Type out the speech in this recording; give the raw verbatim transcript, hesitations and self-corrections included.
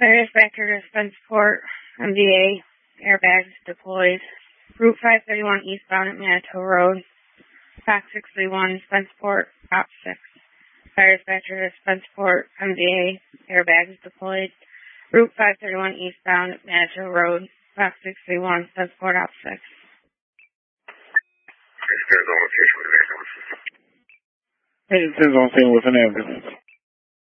Fire dispatcher to Spenceport, M D A, airbags deployed. Route five thirty-one eastbound at Manitou Road, Fox six three one, Spenceport, Op six. Fire dispatcher to Spenceport, M D A, airbags deployed. Route five thirty-one eastbound at Manitou Road, Fox six three one, Spenceport, Op six. It depends on location with an ambulance. It depends on scene with an ambulance.